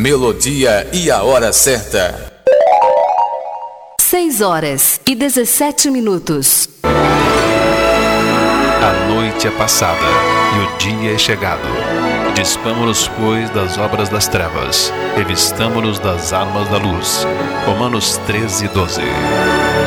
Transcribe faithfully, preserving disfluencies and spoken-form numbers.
melodia e a hora certa. seis horas e dezessete minutos. A noite é passada e o dia é chegado. Despamo-nos, pois, das obras das trevas, revistamo-nos das armas da luz. Romanos treze, doze.